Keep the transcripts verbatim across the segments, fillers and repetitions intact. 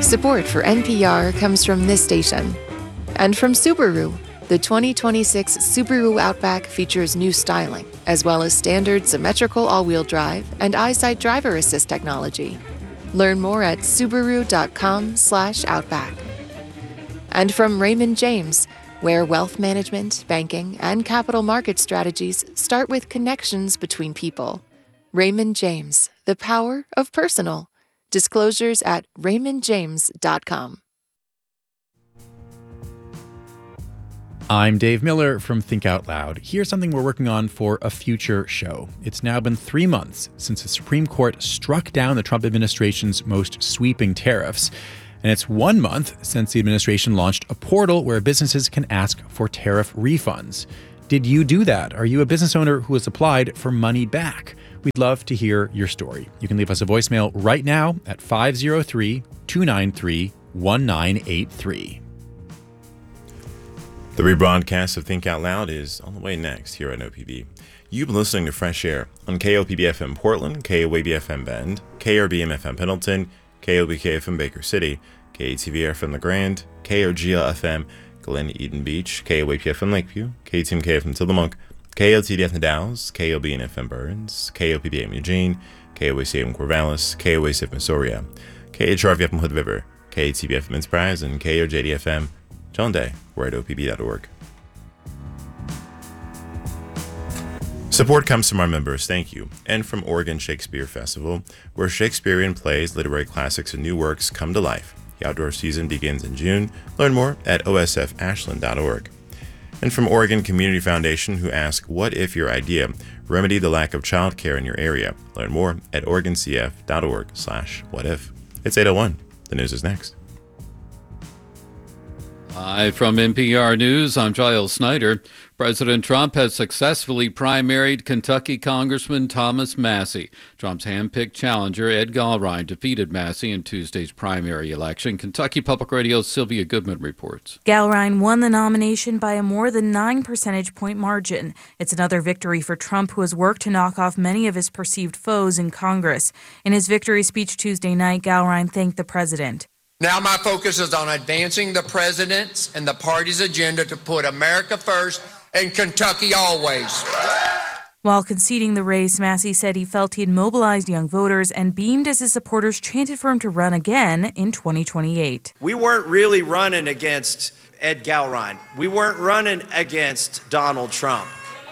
Support for N P R comes from this station. And from Subaru. The twenty twenty-six Subaru Outback features new styling, as well as standard symmetrical all-wheel drive and EyeSight driver assist technology. Learn more at Subaru.com slash Outback. And from Raymond James, where wealth management, banking, and capital market strategies start with connections between people. Raymond James, the power of personal. Disclosures at raymond james dot com. I'm Dave Miller from Think Out Loud. Here's something we're working on for a future show. It's now been three months since the Supreme Court struck down the Trump administration's most sweeping tariffs. And it's one month since the administration launched a portal where businesses can ask for tariff refunds. Did you do that? Are you a business owner who has applied for money back? We'd love to hear your story. You can leave us a voicemail right now at five oh three, two nine three, one nine eight three. The rebroadcast of Think Out Loud is on the way next here on O P B. You've been listening to Fresh Air on K O P B F M Portland, K O A B F M Bend, K R B M F M Pendleton, K O B K F M Baker City, K A T V F M La Grande, K O G L F M Glen Eden Beach, K O A P F M Lakeview, K T M K F M Tillamook, K O T D F M Dallas, K O B N F M Burns, K O P B M Eugene, K O A C F M Corvallis, K O A C F M Soria, K H R V F M Hood River, K A T B F M Enterprise, and K O J D F M John Day. We're at O P B dot org. Support comes from our members, thank you, and from Oregon Shakespeare Festival, where Shakespearean plays, literary classics, and new works come to life. The outdoor season begins in June. Learn more at O S F ashland dot org. And from Oregon Community Foundation, who ask, what if your idea remedied the lack of childcare in your area? Learn more at oregon c f dot org slash what if. It's eight oh one. The news is next. Live from N P R News, I'm Giles Snyder. President Trump has successfully primaried Kentucky Congressman Thomas Massie. Trump's hand-picked challenger, Ed Gallrein, defeated Massie in Tuesday's primary election. Kentucky Public Radio's Sylvia Goodman reports. Gallrein won the nomination by a more than nine percentage point margin. It's another victory for Trump, who has worked to knock off many of his perceived foes in Congress. In his victory speech Tuesday night, Gallrein thanked the president. Now my focus is on advancing the president's and the party's agenda to put America first and Kentucky always. While conceding the race, Massie said he felt he had mobilized young voters and beamed as his supporters chanted for him to run again in twenty twenty-eight. We weren't really running against Ed Gallrein. We weren't running against Donald Trump.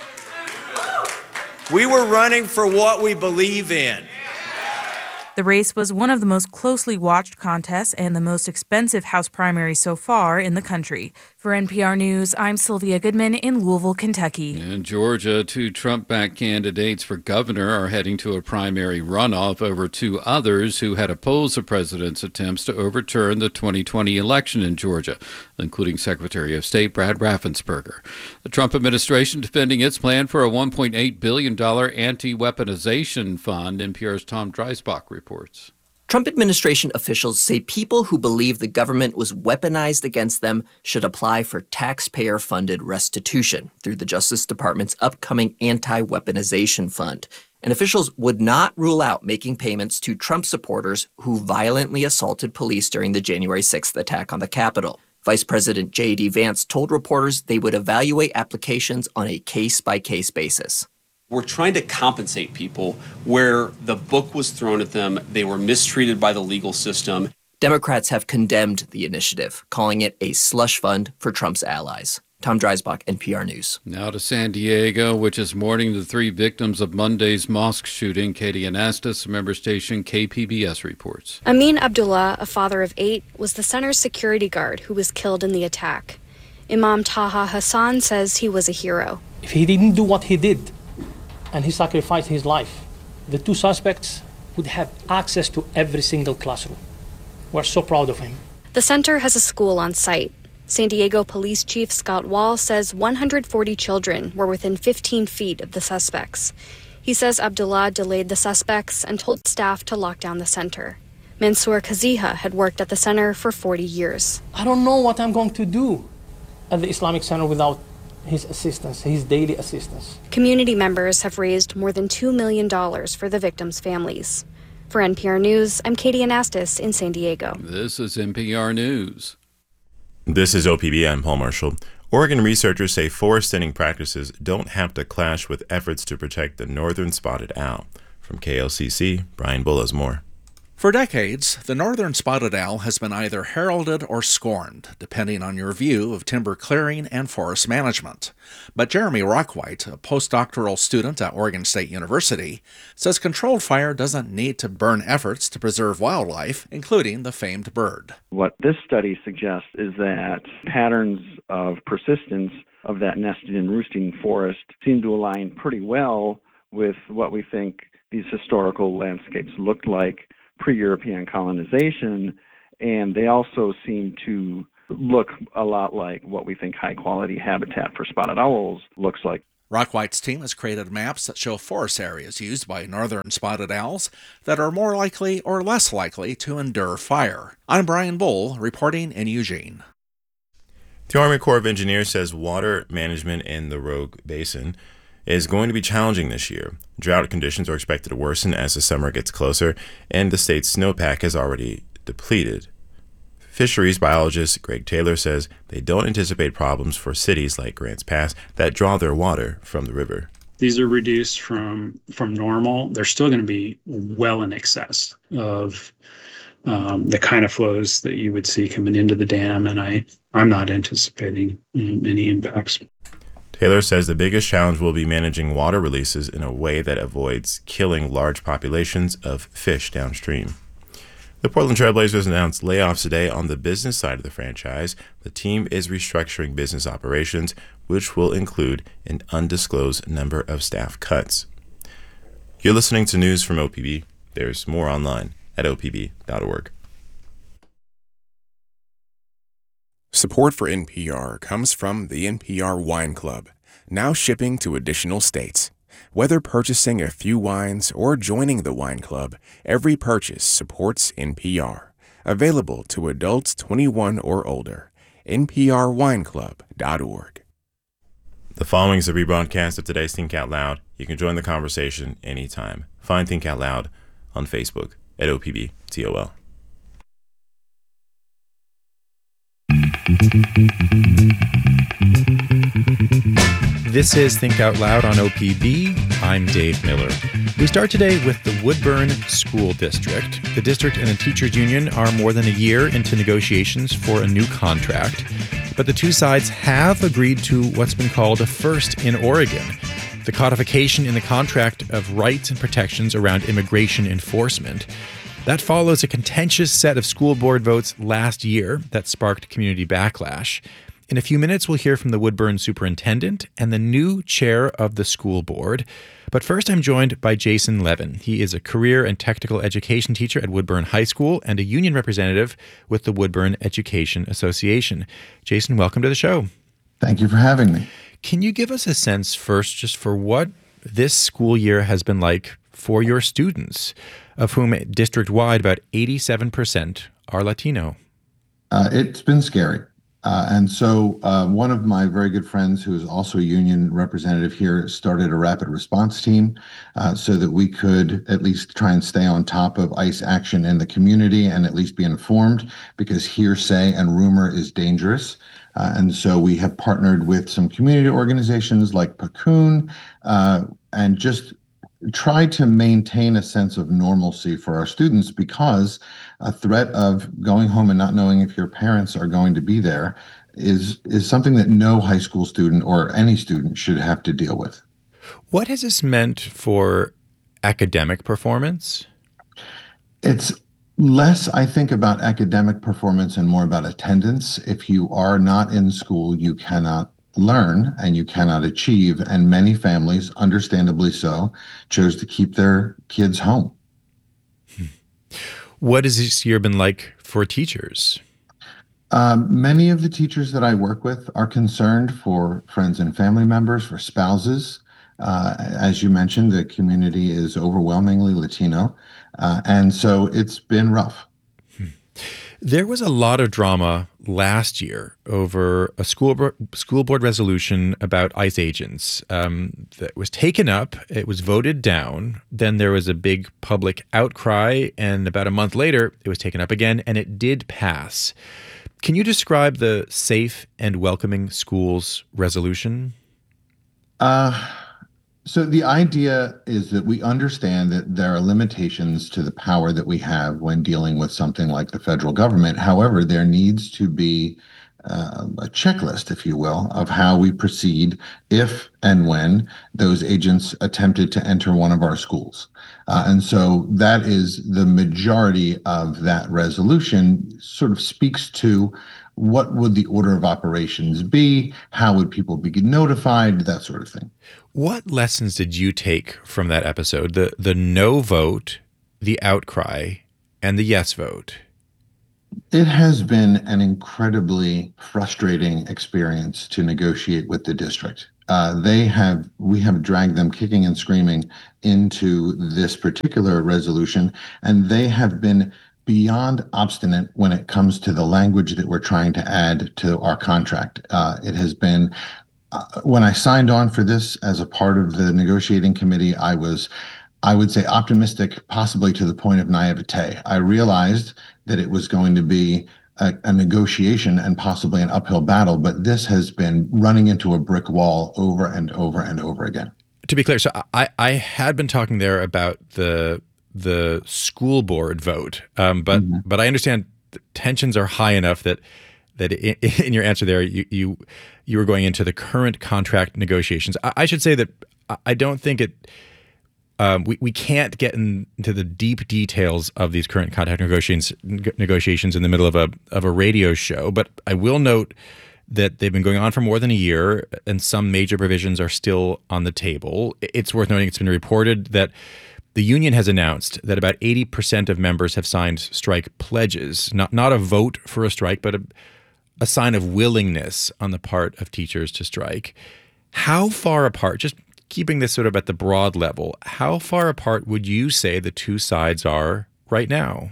We were running for what we believe in. The race was one of the most closely watched contests and the most expensive House primaries so far in the country. For N P R News, I'm Sylvia Goodman in Louisville, Kentucky. In Georgia, two Trump-backed candidates for governor are heading to a primary runoff over two others who had opposed the president's attempts to overturn the twenty twenty election in Georgia, including Secretary of State Brad Raffensperger. The Trump administration defending its plan for a one point eight billion dollars anti-weaponization fund. N P R's Tom Dreisbach reports. Trump administration officials say people who believe the government was weaponized against them should apply for taxpayer-funded restitution through the Justice Department's upcoming anti-weaponization fund. And officials would not rule out making payments to Trump supporters who violently assaulted police during the January sixth attack on the Capitol. Vice President J D Vance told reporters they would evaluate applications on a case-by-case basis. We're trying to compensate people where the book was thrown at them, they were mistreated by the legal system. Democrats have condemned the initiative, calling it a slush fund for Trump's allies. Tom Dreisbach, N P R News. Now to San Diego, which is mourning the three victims of Monday's mosque shooting. Katie Anastas, member station K P B S reports. Amin Abdullah, a father of eight, was the center's security guard who was killed in the attack. Imam Taha Hassan says he was a hero. If he didn't do what he did, and he sacrificed his life, the two suspects would have access to every single classroom. We're so proud of him. The center has a school on site. San Diego Police Chief Scott Wall says one hundred forty children were within fifteen feet of the suspects. He says Abdullah delayed the suspects and told staff to lock down the center. Mansour Kaziha had worked at the center for forty years. I don't know what I'm going to do at the Islamic Center without his assistance, his daily assistance. Community members have raised more than two million dollars for the victims' families. For N P R News, I'm Katie Anastas in San Diego. This is N P R News. This is O P B. I'm Paul Marshall. Oregon researchers say forest thinning practices don't have to clash with efforts to protect the northern spotted owl. From K L C C, Brian Bull has more. For decades, the northern spotted owl has been either heralded or scorned, depending on your view of timber clearing and forest management. But Jeremy Rockwhite, a postdoctoral student at Oregon State University, says controlled fire doesn't need to burn efforts to preserve wildlife, including the famed bird. What this study suggests is that patterns of persistence of that nested and roosting forest seem to align pretty well with what we think these historical landscapes looked like pre-European colonization, and they also seem to look a lot like what we think high-quality habitat for spotted owls looks like. Rockwhite's team has created maps that show forest areas used by northern spotted owls that are more likely or less likely to endure fire. I'm Brian Bull, reporting in Eugene. The Army Corps of Engineers says water management in the Rogue Basin is going to be challenging this year. Drought conditions are expected to worsen as the summer gets closer, and the state's snowpack has already depleted. Fisheries biologist Greg Taylor says they don't anticipate problems for cities like Grants Pass that draw their water from the river. These are reduced from, from normal. They're still going to be well in excess of um, the kind of flows that you would see coming into the dam, and I, I'm not anticipating um, any impacts. Taylor says the biggest challenge will be managing water releases in a way that avoids killing large populations of fish downstream. The Portland Trailblazers announced layoffs today on the business side of the franchise. The team is restructuring business operations, which will include an undisclosed number of staff cuts. You're listening to news from O P B. There's more online at O P B dot org. Support for N P R comes from the N P R Wine Club, now shipping to additional states. Whether purchasing a few wines or joining the wine club, every purchase supports N P R. Available to adults twenty-one or older. N P R wine club dot org. The following is a rebroadcast of today's Think Out Loud. You can join the conversation anytime. Find Think Out Loud on Facebook at O P B T O L. This is Think Out Loud on O P B. I'm Dave Miller. We start today with the Woodburn School District. The district and the teachers union are more than a year into negotiations for a new contract, but the two sides have agreed to what's been called a first in Oregon: the codification in the contract of rights and protections around immigration enforcement. That follows a contentious set of school board votes last year that sparked community backlash. In a few minutes, we'll hear from the Woodburn superintendent and the new chair of the school board. But first, I'm joined by Jason Levin. He is a career and technical education teacher at Woodburn High School and a union representative with the Woodburn Education Association. Jason, welcome to the show. Thank you for having me. Can you give us a sense first just for what this school year has been like for your students, of whom district-wide about eighty-seven percent are Latino? Uh, it's been scary. Uh, and so uh, one of my very good friends, who is also a union representative here, started a rapid response team uh, so that we could at least try and stay on top of ICE action in the community and at least be informed, because hearsay and rumor is dangerous. Uh, and so we have partnered with some community organizations like Pacoon uh, and just try to maintain a sense of normalcy for our students, because a threat of going home and not knowing if your parents are going to be there is is something that no high school student or any student should have to deal with. What has this meant for academic performance? It's less, I think, about academic performance and more about attendance. If you are not in school, you cannot learn and you cannot achieve, and many families, understandably so, chose to keep their kids home. What has this year been like for teachers? Um, many of the teachers that I work with are concerned for friends and family members, for spouses. Uh, as you mentioned, the community is overwhelmingly Latino, uh, and so it's been rough. There was a lot of drama last year over a school bo- school board resolution about ICE agents um, that was taken up. It was voted down. Then there was a big public outcry, and about a month later, it was taken up again, and it did pass. Can you describe the Safe and Welcoming Schools resolution? Uh, so the idea is that we understand that there are limitations to the power that we have when dealing with something like the federal government. However, there needs to be uh, a checklist, if you will, of how we proceed if and when those agents attempted to enter one of our schools. Uh, and so that is the majority of that resolution, sort of speaks to what would the order of operations be? How would people be notified? That sort of thing. What lessons did you take from that episode? The the no vote, the outcry, and the yes vote? It has been an incredibly frustrating experience to negotiate with the district. Uh, they have, we have dragged them kicking and screaming into this particular resolution, and they have been beyond obstinate when it comes to the language that we're trying to add to our contract. Uh, it has been, uh, when I signed on for this as a part of the negotiating committee, I was, I would say, optimistic, possibly to the point of naivete. I realized that it was going to be a, a negotiation and possibly an uphill battle, but this has been running into a brick wall over and over and over again. To be clear, so I, I had been talking there about the the school board vote, um, but mm-hmm. but I understand tensions are high enough that that in, in your answer there, you, you you were going into the current contract negotiations. I, I should say that I don't think it. Um, we we can't get in, into the deep details of these current contract negotiations negotiations in the middle of a of a radio show, but I will note that they've been going on for more than a year, and some major provisions are still on the table. It's worth noting it's been reported that the union has announced that about eighty percent of members have signed strike pledges, not not a vote for a strike, but a, a sign of willingness on the part of teachers to strike. How far apart, just keeping this sort of at the broad level, how far apart would you say the two sides are right now?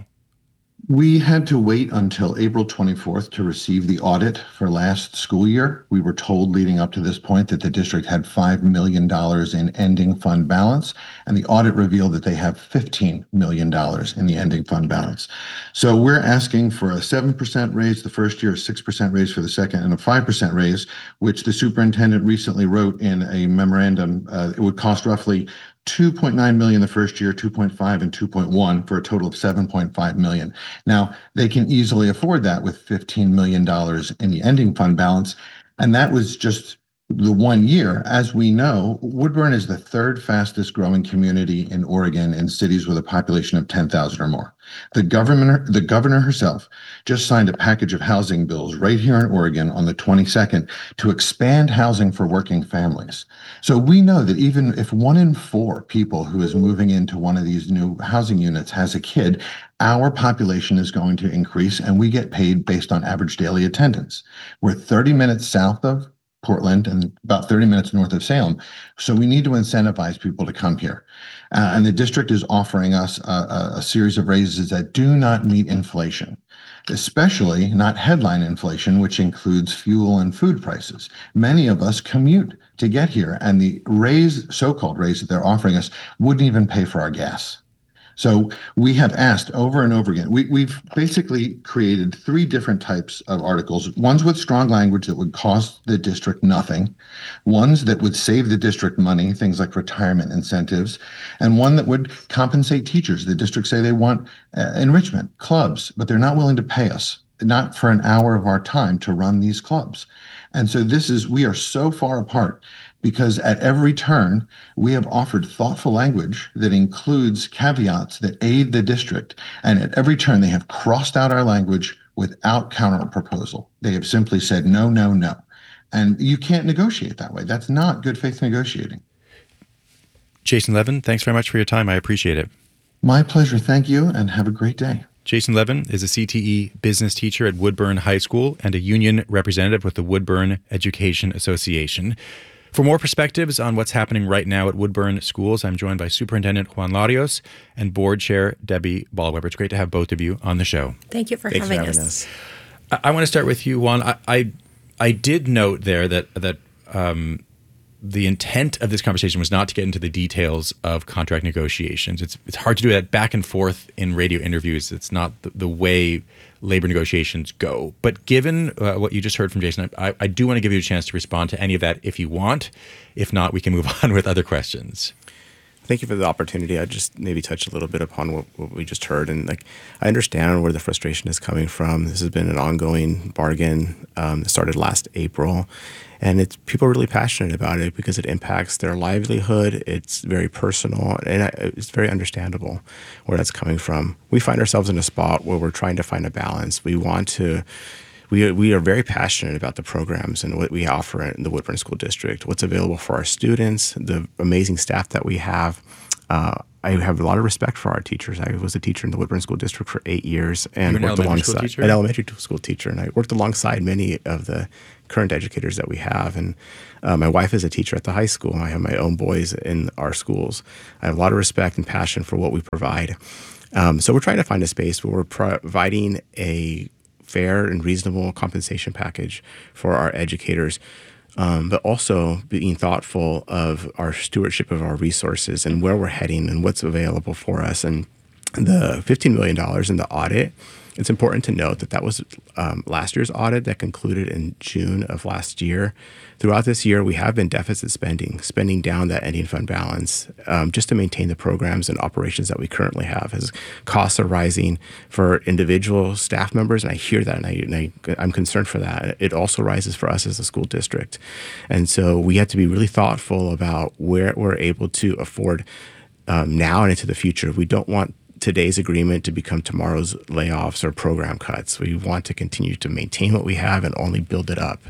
We had to wait until April twenty-fourth to receive the audit for last school year. We were told leading up to this point that the district had five million dollars in ending fund balance, and the audit revealed that they have fifteen million dollars in the ending fund balance. So we're asking for a seven percent raise the first year, a six percent raise for the second, and a five percent raise, which the superintendent recently wrote in a memorandum. Uh, it would cost roughly two point nine million dollars the first year, two point five and two point one for a total of seven point five million dollars. Now, they can easily afford that with fifteen million dollars in the ending fund balance. And that was just the one year. As we know, Woodburn is the third fastest growing community in Oregon in cities with a population of ten thousand or more. The governor, the governor herself just signed a package of housing bills right here in Oregon on the twenty-second to expand housing for working families. So we know that even if one in four people who is moving into one of these new housing units has a kid, our population is going to increase, and we get paid based on average daily attendance. We're thirty minutes south of Portland and about thirty minutes north of Salem. So we need to incentivize people to come here. Uh, and the district is offering us a, a, a series of raises that do not meet inflation, especially not headline inflation, which includes fuel and food prices. Many of us commute to get here, and the raise, so-called raise that they're offering us wouldn't even pay for our gas. So we have asked over and over again. We, we've basically created three different types of articles. Ones with strong language that would cost the district nothing, ones that would save the district money, things like retirement incentives, and one that would compensate teachers. The district say they want uh, enrichment, clubs, but they're not willing to pay us, not for an hour of our time to run these clubs. And so this is, we are so far apart, because at every turn, we have offered thoughtful language that includes caveats that aid the district. And at every turn, they have crossed out our language without counter proposal. They have simply said, no, no, no. And you can't negotiate that way. That's not good faith negotiating. Jason Levin, thanks very much for your time. I appreciate it. My pleasure. Thank you, and have a great day. Jason Levin is a C T E business teacher at Woodburn High School and a union representative with the Woodburn Education Association. For more perspectives on what's happening right now at Woodburn Schools, I'm joined by Superintendent Juan Larios and Board Chair Debbie Ballweber. It's great to have both of you on the show. Thank you for Thanks having, for having us. us. I, I want to start with you, Juan. I I, I did note there that that um, the intent of this conversation was not to get into the details of contract negotiations. It's it's hard to do that back and forth in radio interviews. It's not the, the way labor negotiations go. But given uh, what you just heard from Jason, I, I do want to give you a chance to respond to any of that if you want. If not, we can move on with other questions. Thank you for the opportunity. I just maybe touch a little bit upon what, what we just heard. And like, I understand where the frustration is coming from. This has been an ongoing bargain. Um, it started last April. And it's people are really passionate about it because it impacts their livelihood. It's very personal, and it's very understandable where that's coming from. We find ourselves in a spot where we're trying to find a balance. We want to, we we are very passionate about the programs and what we offer in the Woodburn School District, what's available for our students, the amazing staff that we have. Uh, I have a lot of respect for our teachers. I was a teacher in the Woodburn School District for eight years and You're worked an elementary alongside school teacher? an elementary school teacher, and I worked alongside many of the current educators that we have. And uh, my wife is a teacher at the high school. I have my own boys in our schools. I have a lot of respect and passion for what we provide. Um, so we're trying to find a space where we're providing a fair and reasonable compensation package for our educators, um, but also being thoughtful of our stewardship of our resources and where we're heading and what's available for us. And the fifteen million dollars in the audit, it's important to note that that was um, last year's audit that concluded in June of last year. Throughout this year, we have been deficit spending, spending down that ending fund balance um, just to maintain the programs and operations that we currently have. As costs are rising for individual staff members, and I hear that, and, I, and I, I'm concerned for that. It also rises for us as a school district. And so we have to be really thoughtful about where we're able to afford um, now and into the future. We don't want today's agreement to become tomorrow's layoffs or program cuts. We want to continue to maintain what we have and only build it up.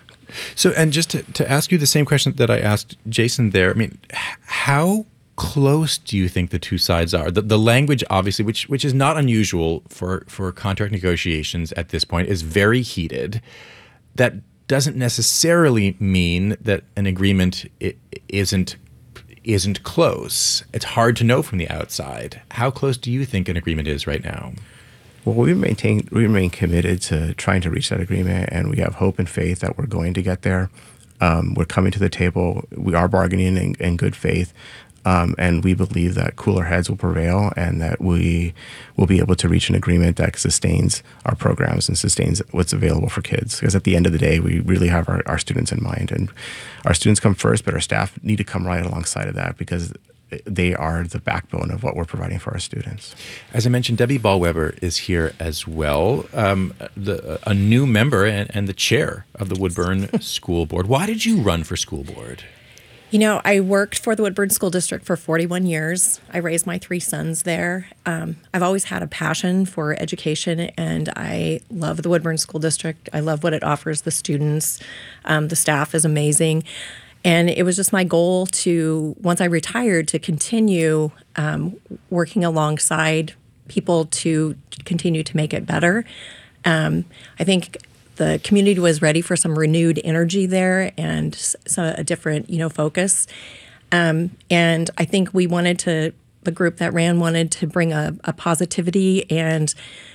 So, and just to, to ask you the same question that I asked Jason there, I mean, h- how close do you think the two sides are? The, the language, obviously, which which is not unusual for, for contract negotiations at this point, is very heated. That doesn't necessarily mean that an agreement i- isn't isn't close. It's hard to know from the outside. How close do you think an agreement is right now? Well, we maintain we remain committed to trying to reach that agreement, and we have hope and faith that we're going to get there. Um, we're coming to the table. We are bargaining in, in good faith, um, and we believe that cooler heads will prevail, and that we will be able to reach an agreement that sustains our programs and sustains what's available for kids. Because at the end of the day, we really have our, our students in mind, and our students come first, but our staff need to come right alongside of that because they are the backbone of what we're providing for our students. As I mentioned, Debbie Ballweber is here as well, um, the, a new member and, and the chair of the Woodburn School Board. Why did you run for school board? You know, I worked for the Woodburn School District for forty-one years. I raised my three sons there. Um, I've always had a passion for education, and I love the Woodburn School District. I love what it offers the students. Um, the staff is amazing. And it was just my goal to, once I retired, to continue um, working alongside people to continue to make it better. Um, I think the community was ready for some renewed energy there and so a different, you know, focus. Um, and I think we wanted to, the group that ran wanted to bring a, a positivity and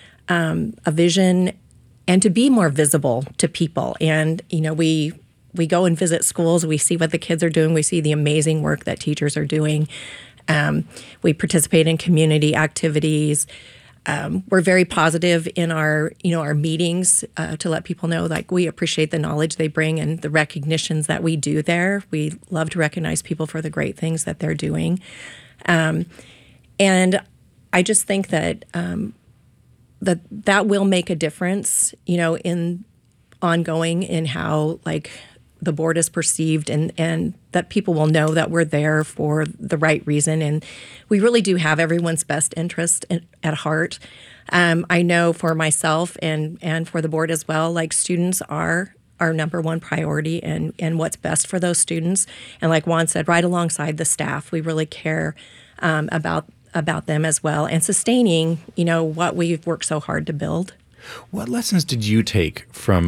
um, a vision and to be more visible to people. And, you know, we we go and visit schools. We see what the kids are doing. We see the amazing work that teachers are doing. Um, we participate in community activities. Um, we're very positive in our, you know, our meetings uh, to let people know, like, we appreciate the knowledge they bring and the recognitions that we do there. We love to recognize people for the great things that they're doing. Um, and I just think that um, that that will make a difference, you know, in ongoing in how, like, the board is perceived, and, and that people will know that we're there for the right reason. And we really do have everyone's best interest in, at heart. Um, I know for myself and, and for the board as well, like, students are our number one priority and, and what's best for those students. And like Juan said, right alongside the staff, we really care um, about about them as well, and sustaining, you know, what we've worked so hard to build. What lessons did you take from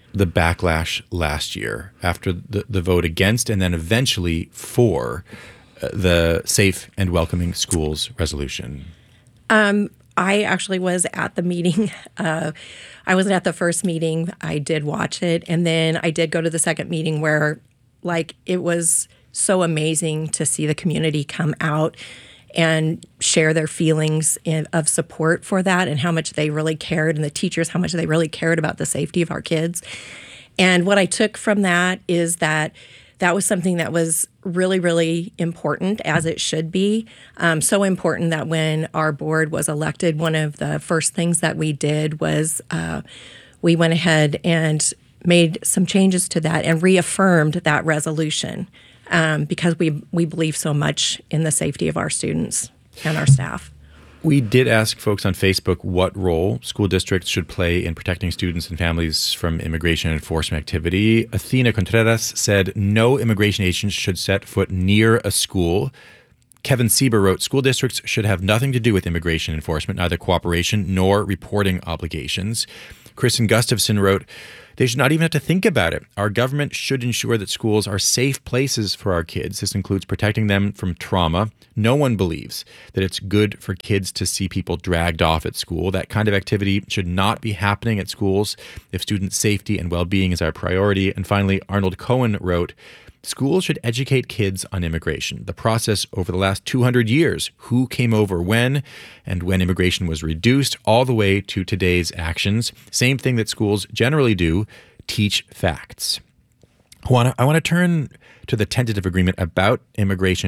the backlash last year after the, the vote against and then eventually for uh, the Safe and Welcoming Schools resolution? Um, I actually was at the meeting. Uh, I wasn't at the first meeting. I did watch it. And then I did go to the second meeting where, like, it was so amazing to see the community come out and share their feelings in, of support for that and how much they really cared, and the teachers, how much they really cared about the safety of our kids. And what I took from that is that that was something that was really, really important, as it should be. Um, so important that when our board was elected, one of the first things that we did was uh, we went ahead and made some changes to that and reaffirmed that resolution. Um, because we we believe so much in the safety of our students and our staff. We did ask folks on Facebook what role school districts should play in protecting students and families from immigration enforcement activity. Athena Contreras said no immigration agents should set foot near a school. Kevin Sieber wrote, school districts should have nothing to do with immigration enforcement, neither cooperation nor reporting obligations. Kristen Gustafson wrote, they should not even have to think about it. Our government should ensure that schools are safe places for our kids. This includes protecting them from trauma. No one believes that it's good for kids to see people dragged off at school. That kind of activity should not be happening at schools if student safety and well-being is our priority. And finally, Arnold Cohen wrote, schools should educate kids on immigration, the process over the last two hundred years, who came over when, and when immigration was reduced, all the way to today's actions. Same thing that schools generally do, teach facts. I want to, I want to turn to the tentative agreement about immigration